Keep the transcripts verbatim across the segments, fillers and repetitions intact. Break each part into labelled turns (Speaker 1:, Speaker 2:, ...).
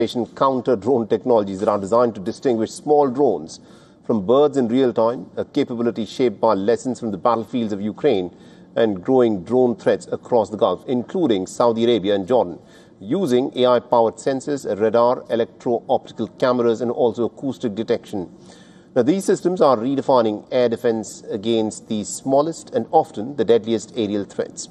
Speaker 1: counter-drone technologies that are designed to distinguish small drones from birds in real time, a capability shaped by lessons from the battlefields of Ukraine and growing drone threats across the Gulf, including Saudi Arabia and Jordan, using A I-powered sensors, radar, electro-optical cameras, and also acoustic detection. Now, these systems are redefining air defense against the smallest and often the deadliest aerial threats.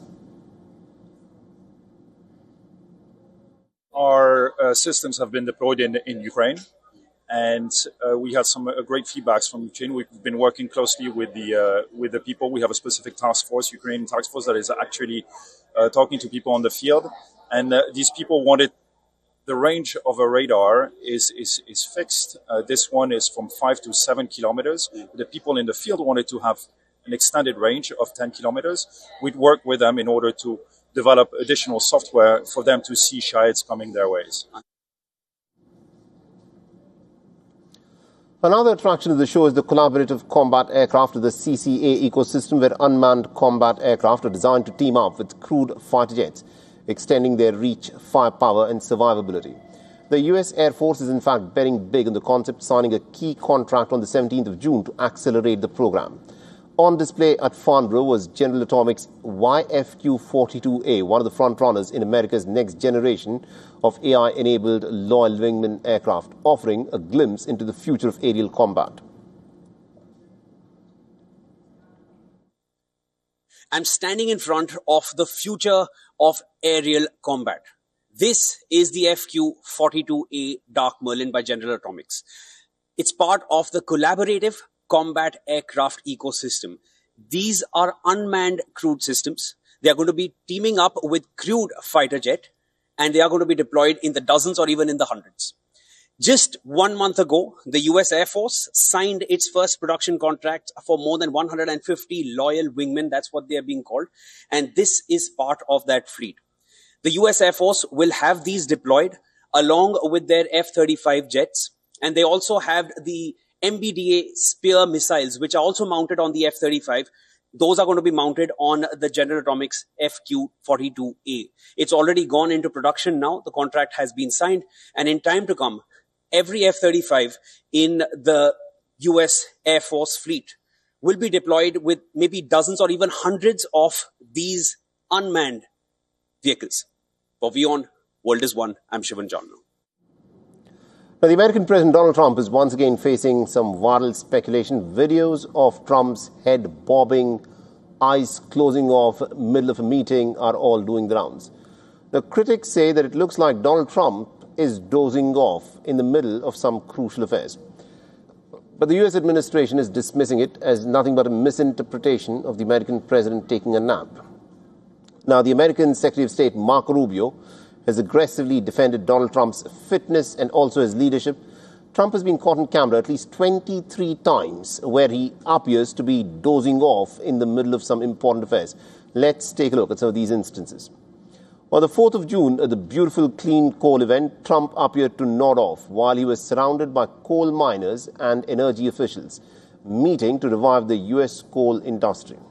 Speaker 2: Our uh, systems have been deployed in, in Ukraine, and uh, we had some uh, great feedbacks from Ukraine. We've been working closely with the uh, with the people. We have a specific task force, Ukrainian task force, that is actually uh, talking to people on the field. And uh, these people wanted the range of a radar is is, is fixed. Uh, this one is from five to seven kilometers. The people in the field wanted to have an extended range of ten kilometers. We'd work with them in order to develop additional software for them to see Shaheds coming their ways.
Speaker 1: Another attraction of the show is the collaborative combat aircraft of the C C A ecosystem, where unmanned combat aircraft are designed to team up with crewed fighter jets, extending their reach, firepower and survivability. The U S Air Force is in fact betting big on the concept, signing a key contract on the seventeenth of June to accelerate the program. On display at Farnborough was General Atomics Y F Q forty-two A, one of the frontrunners in America's next generation of A I-enabled loyal wingman aircraft, offering a glimpse into the future of aerial combat.
Speaker 3: I'm standing in front of the future of aerial combat. This is the F Q forty-two A Dark Merlin by General Atomics. It's part of the collaborative combat aircraft ecosystem. These are unmanned crewed systems. They are going to be teaming up with crewed fighter jet, and they are going to be deployed in the dozens or even in the hundreds. Just one month ago, the U S Air Force signed its first production contract for more than one hundred fifty loyal wingmen. That's what they are being called. And this is part of that fleet. The U S Air Force will have these deployed along with their F thirty-five jets. And they also have the M B D A Spear missiles, which are also mounted on the F thirty-five. Those are going to be mounted on the General Atomics F Q forty-two A. It's already gone into production now. The contract has been signed. And in time to come, every F thirty-five in the U S Air Force fleet will be deployed with maybe dozens or even hundreds of these unmanned vehicles. For WION, World is One, I'm Shivan Janna.
Speaker 1: Now, the American President Donald Trump is once again facing some viral speculation. Videos of Trump's head bobbing, eyes closing off, middle of a meeting are all doing the rounds. Now, critics say that it looks like Donald Trump is dozing off in the middle of some crucial affairs. But the U S administration is dismissing it as nothing but a misinterpretation of the American president taking a nap. Now, the American Secretary of State, Marco Rubio, has aggressively defended Donald Trump's fitness and also his leadership. Trump has been caught on camera at least twenty-three times where he appears to be dozing off in the middle of some important affairs. Let's take a look at some of these instances. On the fourth of June, at the beautiful Clean Coal event, Trump appeared to nod off while he was surrounded by coal miners and energy officials, meeting to revive the U S coal industry.